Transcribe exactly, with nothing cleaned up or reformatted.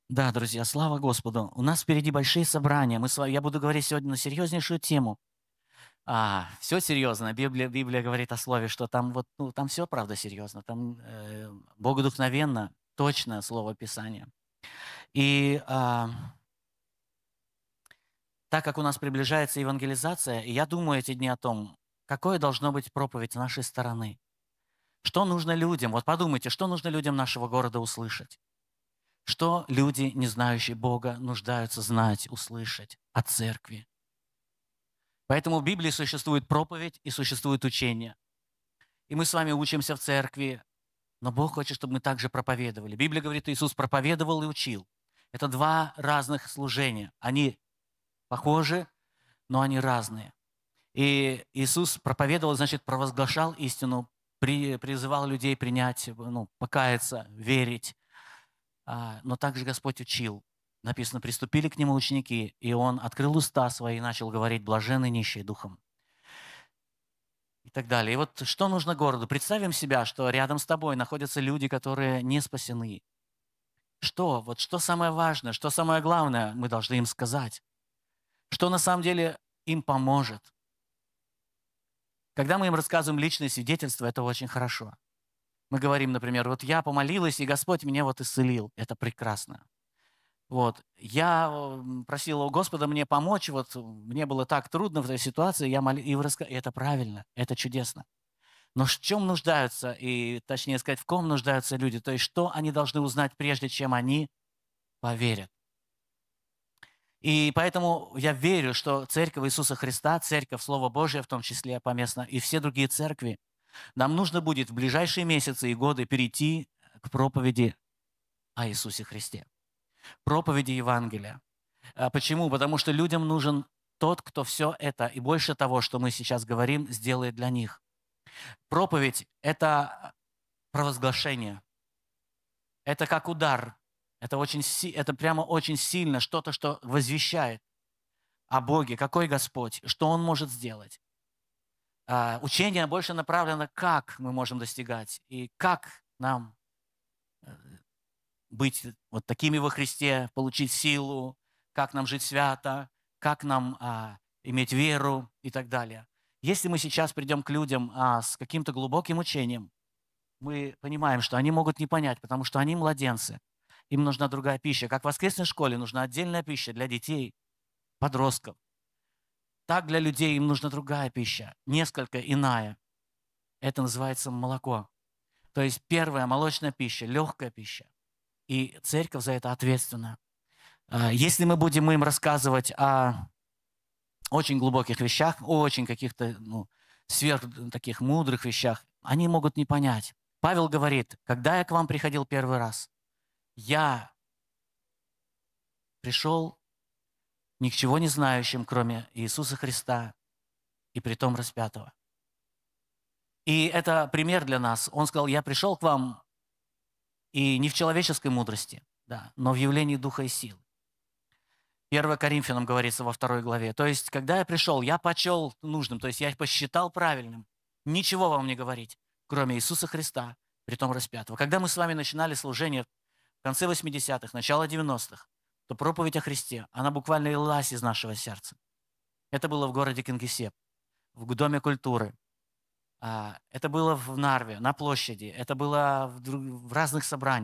Да, друзья, слава Господу. У нас впереди большие собрания. Мы с вами, я буду говорить сегодня на серьезнейшую тему. А, все серьезно. Библия, Библия говорит о слове, что там вот, ну, там все правда серьезно. Там э, богодухновенно, точное слово Писания. И а, так как у нас приближается евангелизация, я думаю эти дни о том, какое должно быть проповедь с нашей стороны. Что нужно людям? Вот подумайте, что нужно людям нашего города услышать? Что люди, не знающие Бога, нуждаются знать, услышать о церкви? Поэтому в Библии существует проповедь и существует учение. И мы с вами учимся в церкви, но Бог хочет, чтобы мы также проповедовали. Библия говорит, Иисус проповедовал и учил. Это два разных служения. Они похожи, но они разные. И Иисус проповедовал, значит, провозглашал истину, при, призывал людей принять, ну, покаяться, верить. А, но также Господь учил. Написано, приступили к Нему ученики, и Он открыл уста свои и начал говорить, блаженны нищие духом. И так далее. И вот что нужно городу? Представим себя, что рядом с тобой находятся люди, которые не спасены. Что? Вот что самое важное, что самое главное мы должны им сказать? Что на самом деле им поможет? Когда мы им рассказываем личное свидетельство, это очень хорошо. Мы говорим, например, вот я помолилась, и Господь меня вот исцелил. Это прекрасно. Вот. Я м, просила у Господа мне помочь, вот мне было так трудно в этой ситуации, я молил, и вы раска... и это правильно, это чудесно. Но в чем нуждаются, и точнее сказать, в ком нуждаются люди, то есть что они должны узнать, прежде чем они поверят. И поэтому я верю, что Церковь Иисуса Христа, Церковь Слова Божия в том числе поместно, и все другие церкви, нам нужно будет в ближайшие месяцы и годы перейти к проповеди о Иисусе Христе, проповеди Евангелия. А почему? Потому что людям нужен тот, кто все это и больше того, что мы сейчас говорим, сделает для них. Проповедь – это провозглашение. Это как удар. Это, очень, это прямо очень сильно что-то, что возвещает о Боге, какой Господь, что Он может сделать. А, учение больше направлено, как мы можем достигать и как нам э, быть вот такими во Христе, получить силу, как нам жить свято, как нам а, иметь веру и так далее. Если мы сейчас придем к людям а, с каким-то глубоким учением, мы понимаем, что они могут не понять, потому что они младенцы. Им нужна другая пища. Как в воскресной школе нужна отдельная пища для детей, подростков. Так для людей им нужна другая пища, несколько иная. Это называется молоко. То есть первая молочная пища, легкая пища. И церковь за это ответственна. А, Если мы будем им рассказывать о очень глубоких вещах, очень каких-то ну, сверх таких мудрых вещах, они могут не понять. Павел говорит, когда я к вам приходил первый раз, я пришел ни к чего не знающим, кроме Иисуса Христа и притом распятого. И это пример для нас. Он сказал, я пришел к вам и не в человеческой мудрости, да, но в явлении Духа и силы. первое Коринфянам говорится во второй главе. То есть, когда я пришел, я почел нужным, то есть я посчитал правильным ничего вам не говорить, кроме Иисуса Христа, притом распятого. Когда мы с вами начинали служение в конце восьмидесятых, начало девяностых, то проповедь о Христе, она буквально лилась из нашего сердца. Это было в городе Кингисепп, в Доме культуры. А, Это было в Нарве, на площади, это было в друг- в разных собраниях.